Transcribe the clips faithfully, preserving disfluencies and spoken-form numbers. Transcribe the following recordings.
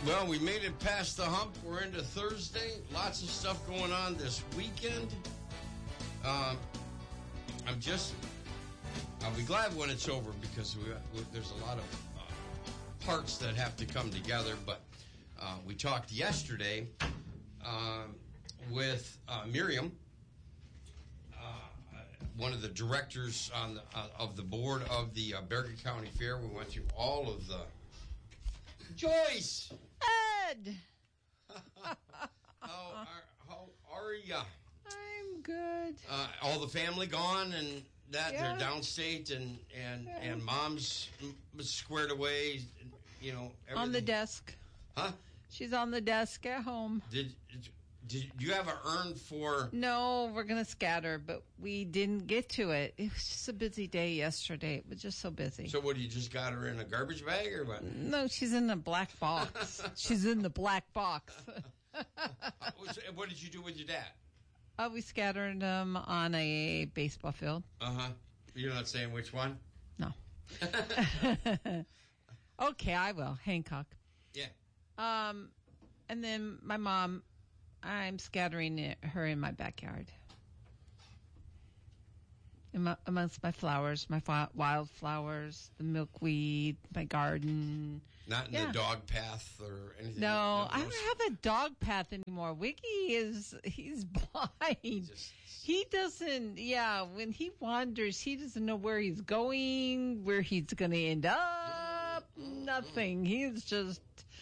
Well, we made it past the hump. We're into Thursday. Lots of stuff going on this weekend. Um, I'm just, I'll be glad when it's over because we, we, there's a lot of uh, parts that have to come together. But uh, we talked yesterday um, with uh, Miriam, uh, one of the directors on the, uh, of the board of the uh, Bergen County Fair. We went through all of the... Joyce! Ed! how, are, how are ya? I'm good. Uh, all the family gone and that? Yeah. They're downstate and, and, Yeah. and mom's squared away, you know, everything. On the desk. Huh? She's on the desk at home. Did, did, did you have an urn for... No, we're going to scatter, but we didn't get to it. It was just a busy day yesterday. It was just so busy. So what, you just got her in a garbage bag or what? No, she's in a black box. She's in the black box. What did you do with your dad? Uh, we scattered them on a baseball field. Uh-huh. You're not saying which one? No. Okay, I will. Hancock. Yeah. Um, and then my mom, I'm scattering it, her in my backyard. In my, amongst my flowers, my fi- wildflowers, the milkweed, my garden. Not in Yeah. the dog path or anything? No, No, I no. don't have a dog path anymore. Wiggy is, he's blind. Just- He doesn't, yeah, when he wanders, he doesn't know where he's going, where he's going to end up, nothing. He's just,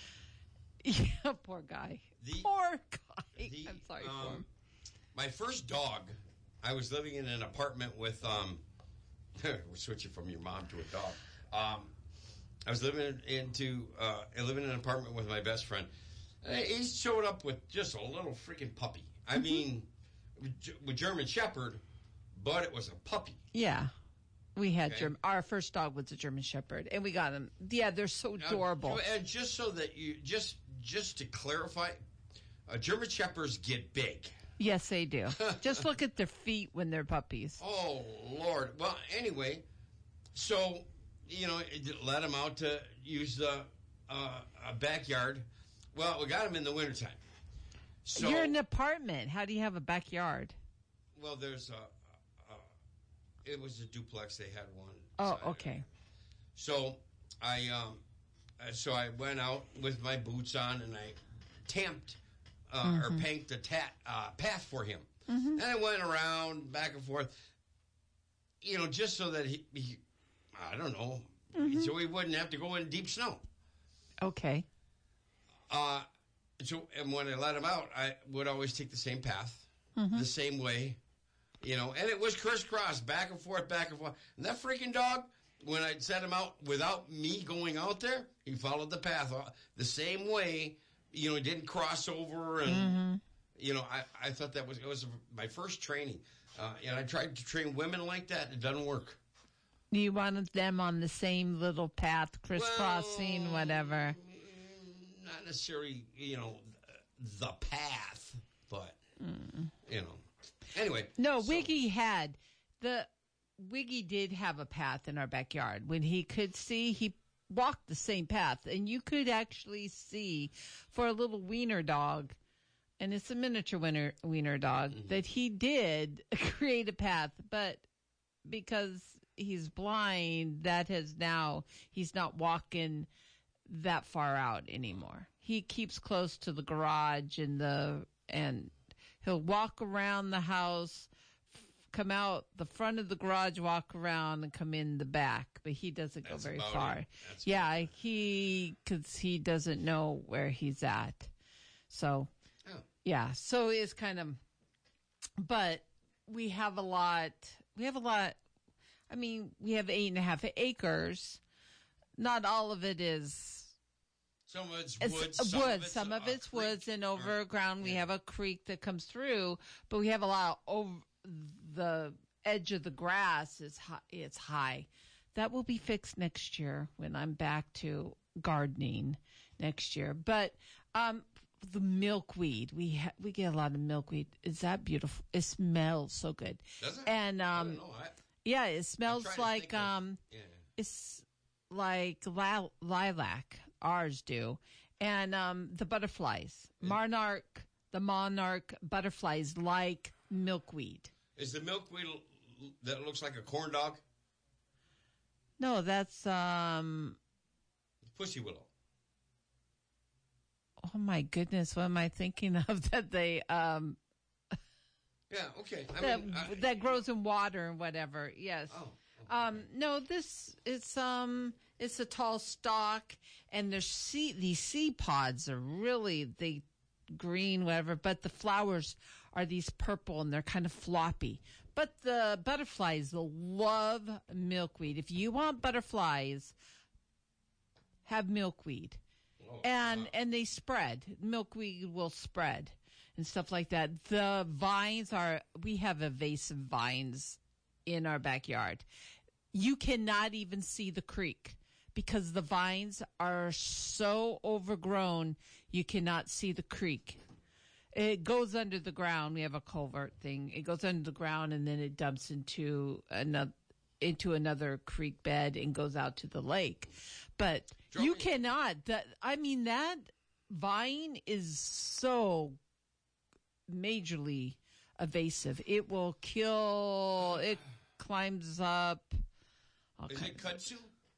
yeah, poor guy. The- poor guy. The, I'm sorry um, for him. My first dog, I was living in an apartment with, um, we're switching from your mom to a dog. Um, I was living into, uh, living in an apartment with my best friend. Uh, He showed up with just a little freaking puppy. I Mm-hmm. mean, with German Shepherd, but it was a puppy. Yeah. We had Okay. German, our first dog was a German Shepherd, and we got him. Yeah, they're so adorable. Uh, and just so that you, just just to clarify, uh, German Shepherds get big. Yes, they do. Just look at their feet when they're puppies. Oh, Lord. Well, anyway, so, you know, it let him out to use the uh, uh, backyard. Well, we got him in the wintertime. So, You're in an apartment. How do you have a backyard? well, there's a, a, a, it was a duplex. They had one. Oh, side. okay. So I, um, uh, so I went out with my boots on and I tamped uh, Mm-hmm. or paint the tat, uh, path for him. And I went around back and forth, you know, just so that he, he I don't know, Mm-hmm. so he wouldn't have to go in deep snow. Okay. Uh, so, and when I let him out, I would always take the same path, Mm-hmm. the same way, you know, and it was crisscross, back and forth, back and forth. And that freaking dog, when I set him out without me going out there, he followed the path uh, the same way, you know, he didn't cross over. And, Mm-hmm. you know, I, I thought that was, it was my first training. Uh, and I tried to train women like that. It doesn't work. You wanted them on the same little path, crisscrossing, Well, whatever. Not necessarily, you know, the path, but, you know. Anyway. No, so- Wiggy had the Wiggy did have a path in our backyard. When he could see, he walked the same path, and you could actually see for a little wiener dog, and it's a miniature wiener wiener dog, Mm-hmm. that he did create a path, but because he's blind, that has now he's not walking that far out anymore. He keeps close to the garage and the and he'll walk around the house, f- come out the front of the garage, walk around, and come in the back. But he doesn't That's go very about far. it. That's Yeah, he because he doesn't know where he's at. So Oh. yeah, so it's kind of. But we have a lot. We have a lot. I mean, we have eight and a half acres. Not all of it is. Some of it's It's woods. uh, Some woods. of it's Some a- of a it's creek woods, and or- overground we yeah. have a creek that comes through. But we have a lot of over the edge of the grass is high, it's high. That will be fixed next year when I'm back to gardening next year. But um, the milkweed, we ha- we get a lot of milkweed. Is that beautiful? It smells so good. Does it? And I um, don't know. I, yeah, it I'm smells trying to like think of- um, yeah. it's like lil- lilac. Ours do, And um, the butterflies, monarch, the monarch butterflies like milkweed. Is the milkweed l- that looks like a corn dog? No, that's um. Pussy willow. Oh my goodness, what am I thinking of? That they um. Yeah. Okay. I that, mean, I, that grows in water and whatever. Yes. Oh. Um, no, this it's um it's a tall stalk, and there's sea these seed pods are really they green whatever, but the flowers are these purple and they're kind of floppy. But the butterflies love milkweed. If you want butterflies, have milkweed, Oh, and wow. and they spread. Milkweed will spread and stuff like that. The vines are we have invasive vines in our backyard. You cannot even see the creek because the vines are so overgrown, you cannot see the creek. It goes under the ground. We have a culvert thing. It goes under the ground and then it dumps into another into another creek bed and goes out to the lake. But Joey. you cannot. That I mean, that vine is so majorly evasive. It will kill. It climbs up. Is it kudzu?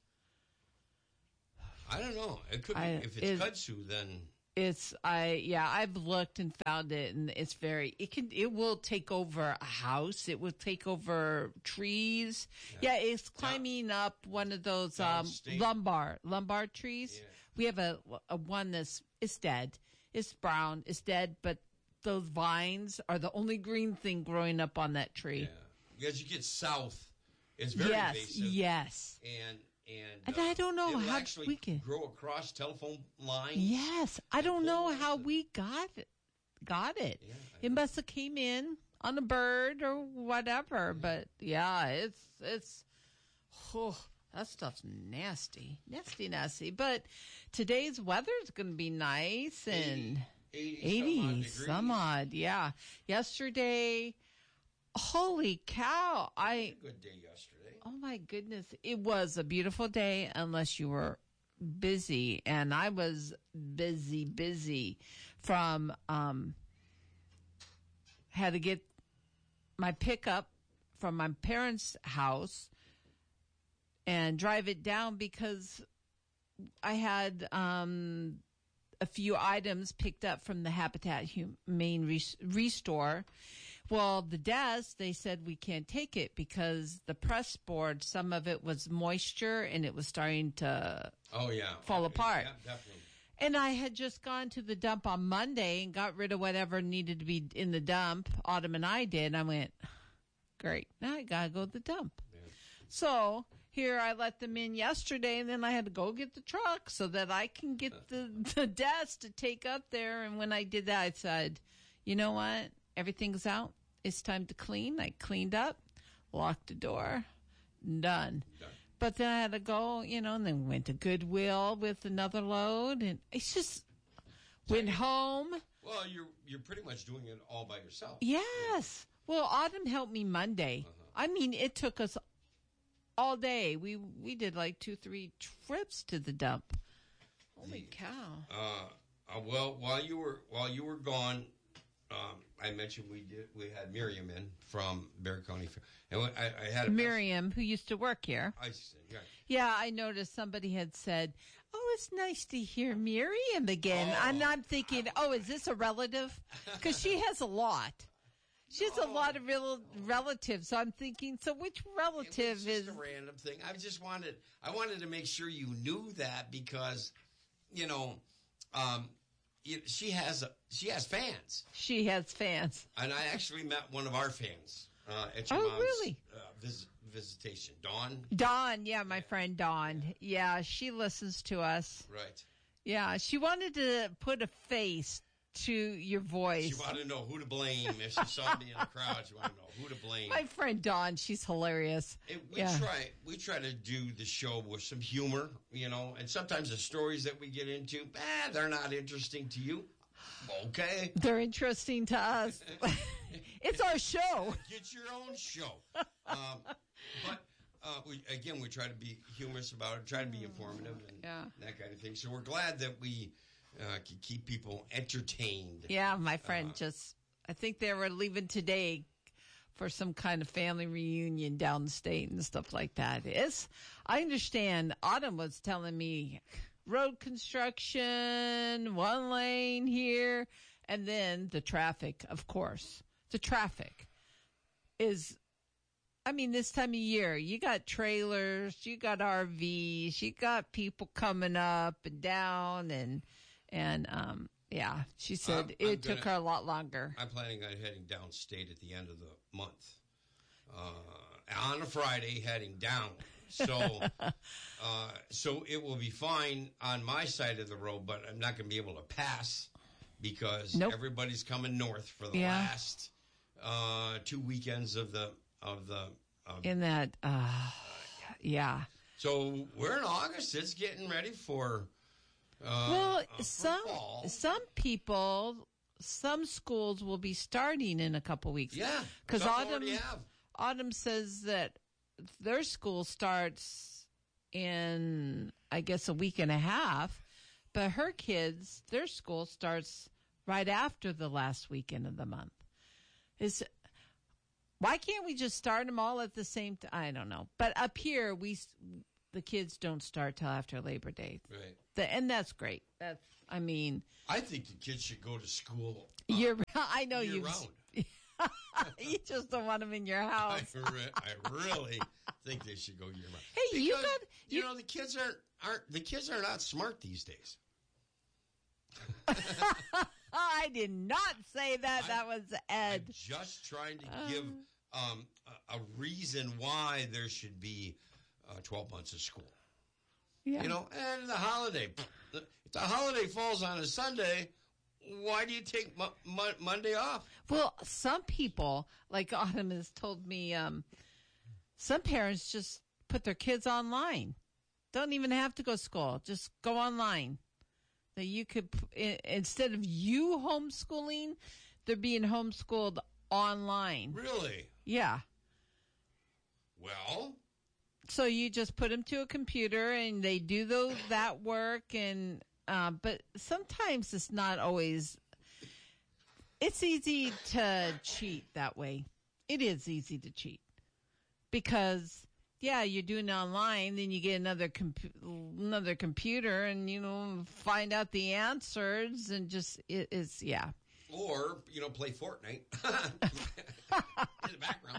I don't know. It could be. I- If it's it- kudzu, then It's I yeah I've looked and found it, and it's very it can it will take over a house. It will take over trees. Yeah, it's climbing up one of those um, Downstate. lumbar lumbar trees. Yeah. We have a, a one that's it's dead. It's brown. It's dead, but those vines are the only green thing growing up on that tree. yeah. As you get south, it's very yes, invasive. yes, And and, And uh, I don't know it will how actually we can- grow across telephone lines. yes. I don't pull know lines how and- we got it. Got it. Yeah, I It know. must have came in on a bird or whatever. But yeah, it's it's oh, that stuff's nasty, nasty, nasty. But today's weather's going to be nice and eighty, eighty some some odd odd. Yeah, yesterday. Holy cow! I degrees. Good day yesterday. oh my goodness, it was a beautiful day unless you were busy, and I was busy, busy. From um, had to get my pickup from my parents' house and drive it down because I had um, a few items picked up from the Habitat Humane Res- Restore. Well, the desk, they said we can't take it because the press board, some of it was moisture and it was starting to Oh yeah, fall Okay. apart. Yeah, definitely. And I had just gone to the dump on Monday and got rid of whatever needed to be in the dump. Autumn and I did. And I went, great. Now I got to go to the dump. Yeah. So here I let them in yesterday, and then I had to go get the truck so that I can get the, the desk to take up there. And when I did that, I said, you know what? Everything's out. It's time to clean. I cleaned up, locked the door, done. Done. But then I had to go, you know, and then went to Goodwill with another load, and it's just went home. Well, you're you're pretty much doing it all by yourself. Yes. Well, Autumn helped me Monday. Uh-huh. I mean, it took us all day. We we did like two, three trips to the dump. Holy The- cow! Uh, uh, well, while you were while you were gone, um, I mentioned we did we had Miriam in from Bear County Fair, and when I, I had a Miriam, who used to work here. I said, yeah, Yeah, I noticed somebody had said, "Oh, it's nice to hear Miriam again." Oh. And I'm thinking, "Oh, is this a relative?" Because she has a lot. She has a lot of real relatives. So I'm thinking, so which it relative was is? just a random thing. I just wanted I wanted to make sure you knew that because, you know, um, you, she has a, she has fans, She has fans. and I actually met one of our fans uh, at your Oh, mom's really? uh, vis- visitation. Dawn, Dawn, yeah, my friend Dawn. Yeah, she listens to us. right? Yeah, she wanted to put a face to your voice. She wanted to know who to blame if she saw me in the crowd. She wanted to know who to blame. My friend Dawn, she's hilarious. And we Yeah. try we try to do the show with some humor, you know, and sometimes the stories that we get into, eh, they're not interesting to you. Okay. They're interesting to us. It's our show. Get your own show. Um, but uh, we, again, we try to be humorous about it, try to be informative and Yeah. that kind of thing. So we're glad that we uh, can keep people entertained. Yeah, my friend Uh, just, I think they were leaving today for some kind of family reunion downstate and stuff like that. It's, I understand. Autumn was telling me road construction, one lane here, and then the traffic, of course. The traffic is, I mean, this time of year, you got trailers, you got R Vs, you got people coming up and down, and, and, um, yeah, she said I'm- it I'm took gonna- her a lot longer. I'm planning on heading downstate at the end of the month. Uh, on a Friday, heading down. So, uh, so it will be fine on my side of the road, but I'm not going to be able to pass because Nope. everybody's coming north for the Yeah. last uh, two weekends of the of the. Of, In that, uh, yeah. so we're in August. It's getting ready for. Uh, Well, uh, for some fall. some people, some schools will be starting in a couple weeks. Yeah, because some Autumn already have. Autumn says that their school starts in, I guess, a week and a half, but her kids, their school starts right after the last weekend of the month. Is why can't we just start them all at the same time? I don't know, but up here we s- the kids don't start till after Labor Day. Right. The, and that's great. That's, I mean, I think the kids should go to school uh, you're, I know year you, round. you just don't want them in your I, house. re- I really think they should go year round. Hey, you Because, got, you, you, know, the kids aren't aren't the kids are not smart these days. I did not say that. I- that was I'm Ed. just trying to give um, a, a reason why there should be uh, twelve months of school. Yeah. You know, and the holiday. If the holiday falls on a Sunday, why do you take mo- mo- Monday off? Well, some people, like Autumn has told me, um, some parents just put their kids online. Don't even have to go to school. Just go online. That you could, i- instead of you homeschooling, they're being homeschooled online. Really? Yeah. Well, So you just put them to a computer and they do those that work, and uh, but sometimes it's not always. It's easy to cheat that way. It is easy to cheat because yeah, you're doing it online, then you get another compu- another computer, and you know find out the answers, and just it is yeah. or you know, play Fortnite in the background.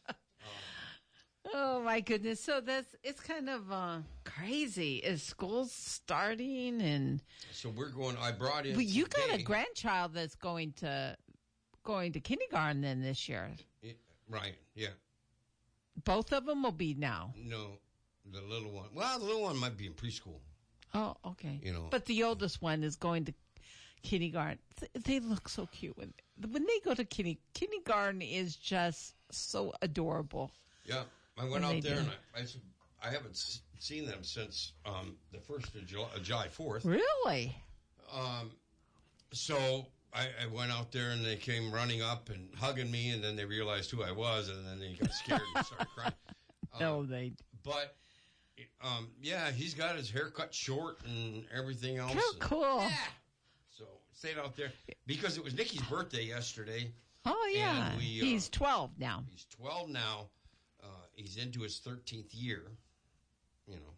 Oh my goodness! So that's it's kind of uh, crazy. Is school starting and. So we're going. I brought in. Well, you got a today- grandchild that's going to going to kindergarten then this year. It- Ryan, yeah. Both of them will be now. No, the little one. Well, the little one might be in preschool. Oh, okay. You know. but the oldest one is going to kindergarten. Th- They look so cute when when they go to kinder, kindergarten. Is just so adorable. Yeah, I went When out they there do. and I, I, s- I haven't s- seen them since um, the first of July, uh, July fourth. Really? Um, so I, I went out there and they came running up and hugging me, and then they realized who I was, and then they got scared and started crying. Uh, no, they. But um, yeah, he's got his hair cut short and everything else. How and- cool! Yeah. So stayed out there because it was Nikki's birthday yesterday. Oh yeah, And we, uh, he's twelve now. He's twelve now. Uh, he's into his thirteenth year. You know,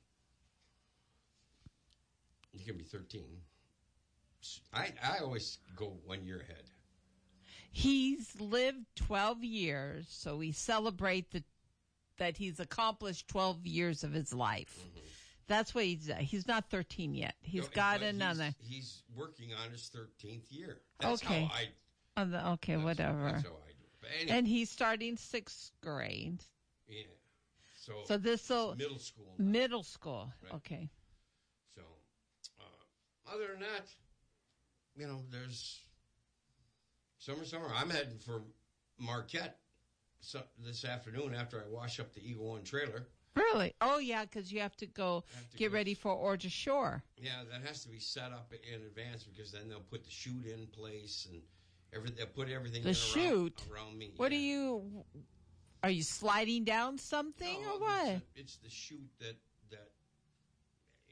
you can be thirteen. I I always go one year ahead. He's lived twelve years, so we celebrate the, that he's accomplished twelve years of his life. That's what he's, he's not thirteen yet. He's No, got but another. He's, he's working on his thirteenth year. That's Okay. how I. Oh, the- okay, that's- whatever. That's how I do it. But anyway, And he's starting sixth grade. yeah. So, So this will, middle school. now. middle school. Right. Okay. So, uh, other than that, you know, there's summer, summer. I'm heading for Marquette so, this afternoon after I wash up the Eagle One trailer. Really? Oh, yeah, because you have to go Have to get go- ready for Orja Shore. Yeah, that has to be set up in advance because then they'll put the chute in place and every, they'll put everything The in chute? around, around me. What yeah. are you, are you sliding down something No, or what? It's, it's the chute that, that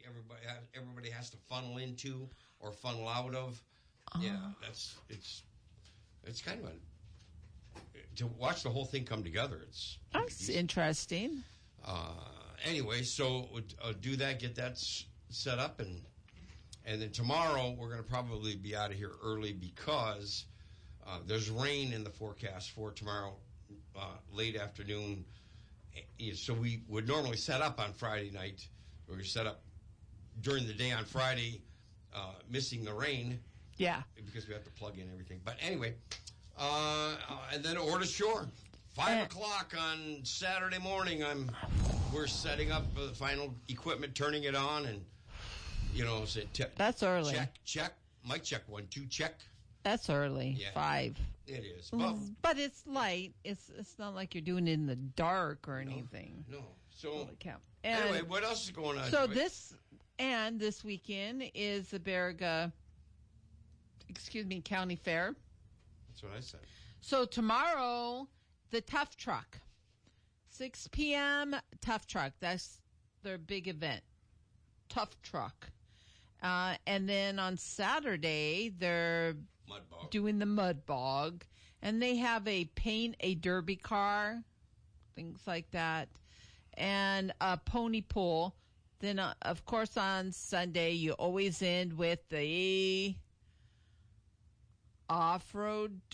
everybody has, everybody has to funnel into or funnel out of. Uh-huh. Yeah, that's it's it's kind of a to watch the whole thing come together. It's that's interesting. Uh, anyway, so uh, do that, get that s- set up, and and then tomorrow we're going to probably be out of here early because uh, there's rain in the forecast for tomorrow uh, late afternoon. So we would normally set up on Friday night, or we set up during the day on Friday, uh, missing the rain. Yeah. Because we have to plug in everything. But anyway, uh, and then Ore to Shore. Five o'clock on Saturday morning, I'm we're setting up the final equipment, turning it on, and, you know, say, t- that's early. Check, check. Mic check, one, two, check. That's early. Yeah, Five. It is. Well, but it's light. It's it's not like you're doing it in the dark or anything. No. no. So, Holy cow. And anyway, what else is going on? So this, and this weekend is the Baraga, excuse me, County Fair. That's what I said. So tomorrow, the Tough Truck. six p.m., Tough Truck. That's their big event. Tough Truck. Uh, and then on Saturday, they're Mud bog. doing the Mud Bog. And they have a paint a derby car, things like that, and a pony pull. Then, uh, of course, on Sunday, you always end with the off-road